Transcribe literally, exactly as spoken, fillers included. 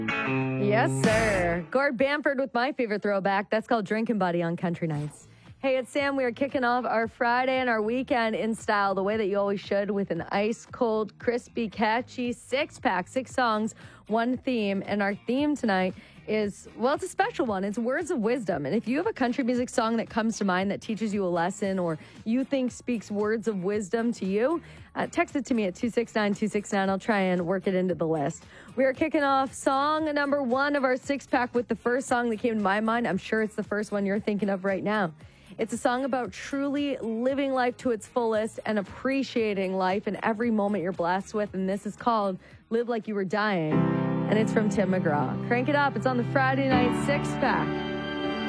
Yes, sir. Gord Bamford with my favorite throwback. That's called Drinking Buddy on Country Nights. Hey, it's Sam. We are kicking off our Friday and our weekend in style, the way that you always should, with an ice-cold, crispy, catchy six-pack, six songs, one theme. And our theme tonight is, well, it's a special one. It's words of wisdom. And if you have a country music song that comes to mind that teaches you a lesson or you think speaks words of wisdom to you, uh, text it to me at two six nine two six nine. I'll try and work it into the list. We are kicking off song number one of our six-pack with the first song that came to my mind. I'm sure it's the first one you're thinking of right now. It's a song about truly living life to its fullest and appreciating life in every moment you're blessed with. And this is called Live Like You Were Dying. And it's from Tim McGraw. Crank it up. It's on the Friday night six-pack.